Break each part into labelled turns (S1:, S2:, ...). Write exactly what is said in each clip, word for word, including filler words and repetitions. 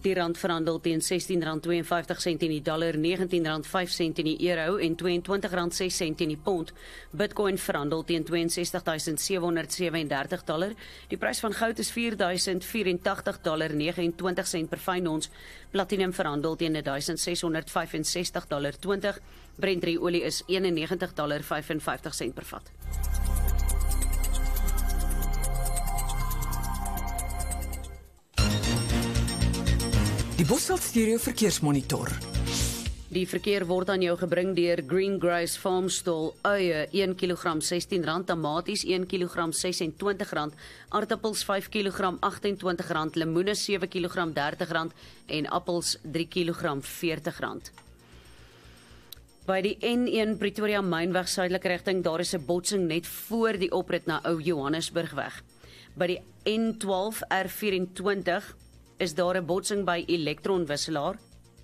S1: Die rand verhandel teen sestien rand tweeënvyftig sent in die dollar, negentien rand vyf sent in die euro en tweeëntwintig rand ses sent in die pond. Bitcoin verhandel teen ses twee duisend sewe honderd sewe en dertig dollar. Die prys van goud is vier duisend vyf en tagtig dollar vyf en twintig sent per fyn ons. Platinum verhandel teen duisend ses honderd vyf en sestig dollar twintig. Brent olie is eenennegentig dollar vyf en vyftig sent per vat.
S2: Die Bosveld Stereo Verkeersmonitor.
S1: Die verkeer word aan jou gebring deur Green Grace Farmstall, uie een kilogram sestien rand, tamaties een kilogram ses en twintig rand, aardappels vyf kilogram agt en twintig rand, lemoene sewe kilogram dertig rand en appels drie kilogram veertig rand. By die N een Pretoria Mynweg suidelike rigting, daar is 'n botsing net voor die oprit na Ou Johannesburgweg. By die N twaalf R vyf-en-twintig is daar 'n botsing by Electron wisselaar.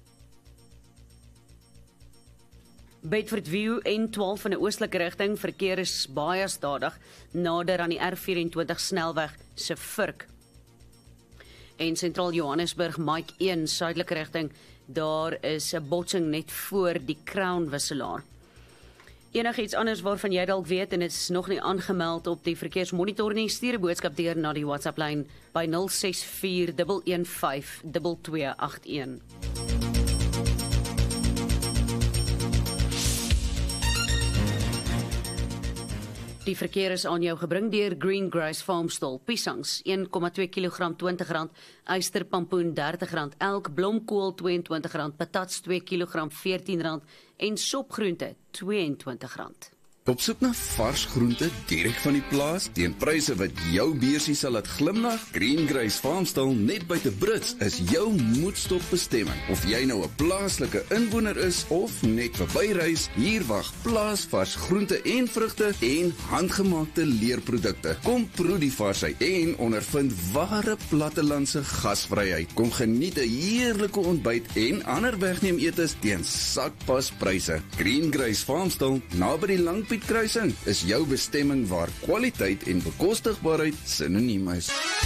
S1: Bedford View N twaalf in 'n oostelike rigting, verkeer is baie stadig nader aan die R vyf-en-twintig snelweg se Vurk. En Sentraal Johannesburg Mike een suidelike rigting, daar is 'n botsing net voor die Crown wisselaar. Enige iets anders waarvan jy dalk weet en dit is nog nie aangemeld op die verkeersmonitor nie, stuur 'n boodskap deur na die WhatsApp lyn by nul ses vier een een vyf twee twee agt een. Die verkeer is aan jou gebring deur Green Grace Farmstall. Piesangs een komma twee kilogram twintig rand, ysterpampoen dertig rand, elk blomkool tweeëntwintig rand, patats twee kilogram veertien rand en sopgroente tweeëntwintig rand.
S3: Op soek na vars groente direk van die plaas teen pryse wat jou beursie sal laat glimlag? Green Grace Farmstall net buite Brits is jou moedstop bestemming. Of jy nou 'n plaaslike inwoner is of net verbyreis, hier wag plaasvars groente en vrugte en handgemaakte leerprodukte. Kom proe die varsheid en ondervind ware plattelandse gasvryheid. Kom geniet 'n heerlike ontbyt en ander wegneem etes teen sakpas pryse. Green Grace Farmstall naby die Langpiet kruising is jou bestemming waar kwaliteit en bekostigbaarheid sinoniem is.